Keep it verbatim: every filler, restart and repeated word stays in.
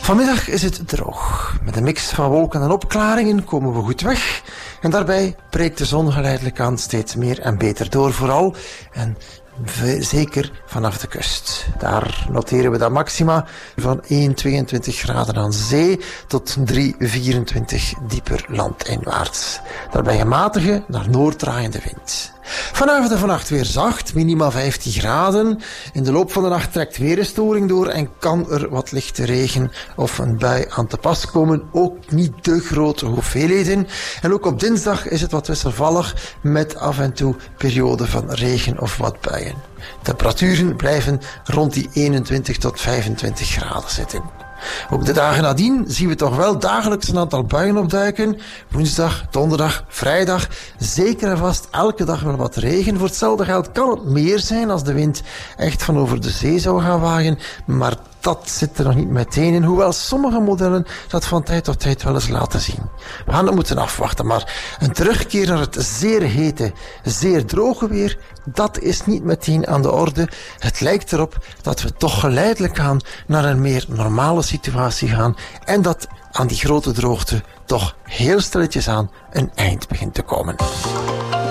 Vanmiddag is het droog. Met een mix van wolken en opklaringen komen we goed weg. En daarbij breekt de zon geleidelijk aan steeds meer en beter door vooral. En zeker vanaf de kust. Daar noteren we dan maxima van één komma tweeëntwintig graden aan zee tot drie komma vierentwintig dieper landinwaarts. Daarbij een matige naar noord draaiende wind. Vanavond en vannacht weer zacht, minimaal vijftien graden. In de loop van de nacht trekt weer een storing door en kan er wat lichte regen of een bui aan te pas komen. Ook niet te grote hoeveelheden. En ook op dinsdag is het wat wisselvallig met af en toe perioden van regen of wat buien. Temperaturen blijven rond die eenentwintig tot vijfentwintig graden zitten. Ook de dagen nadien zien we toch wel dagelijks een aantal buien opduiken. Woensdag, donderdag, vrijdag. Zeker en vast elke dag wel wat regen. Voor hetzelfde geld kan het meer zijn als de wind echt van over de zee zou gaan waaien. Maar dat zit er nog niet meteen in. Hoewel sommige modellen dat van tijd tot tijd wel eens laten zien. We gaan het moeten afwachten. Maar een terugkeer naar het zeer hete, zeer droge weer, dat is niet meteen aan de orde. Het lijkt erop dat we toch geleidelijk aan naar een meer normale situatie gaan. En dat aan die grote droogte toch heel stilletjes aan een eind begint te komen.